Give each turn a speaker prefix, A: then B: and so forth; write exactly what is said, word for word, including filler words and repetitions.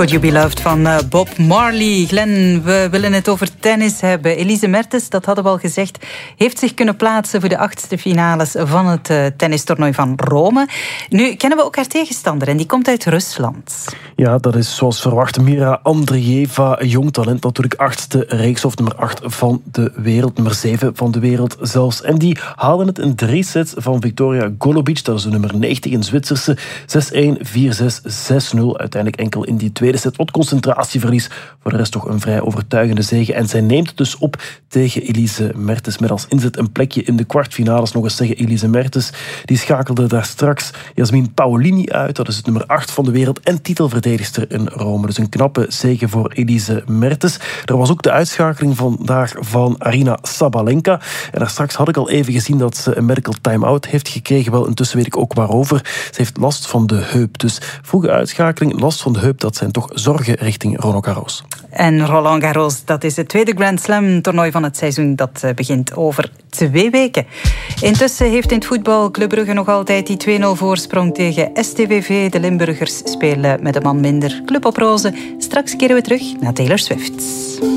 A: Could You Be Loved van uh, Bob Marley. Glenn, we willen het over tennis hebben. Elise Mertens, dat hadden we al gezegd, heeft zich kunnen plaatsen voor de achtste finales van het uh, tennistoernooi van Rome. Nu kennen we ook haar tegenstander en die komt uit Rusland.
B: Ja, dat is zoals verwacht Mira Andreeva, jong talent, natuurlijk achtste reekshof, nummer acht van de wereld, nummer zeven van de wereld zelfs. En die haalden het in drie sets van Victoria Golubic, dat is de nummer negentig in Zwitserse, zes-een, vier-zes, zes-nul. Uiteindelijk enkel in die tweede set wat concentratieverlies. Voor de rest toch een vrij overtuigende zege. En zij neemt het dus op tegen Elise Mertens. Met als inzet een plekje in de kwartfinales. Nog eens zeggen, Elise Mertens die schakelde daar straks Jasmin Paolini uit. Dat is het nummer acht van de wereld en titelverdedigster in Rome. Dus een knappe zege voor Elise Mertens. Er was ook de uitschakeling vandaag van Aryna Sabalenka. En daar straks had ik al even gezien dat ze een medical time-out heeft gekregen. Wel, intussen weet ik ook waarover. Ze heeft last van de heup. Dus vroege uitschakeling, last van de heup, dat zijn toch zorgen richting Roland Garros.
A: En Roland Garros, dat is het tweede Grand Slam toernooi van het seizoen. Dat begint over twee weken. Intussen heeft in het voetbal Club Brugge nog altijd die twee-nul voorsprong tegen S T V V. De Limburgers spelen met een man minder. Club op roze. Straks keren we terug naar Taylor Swift.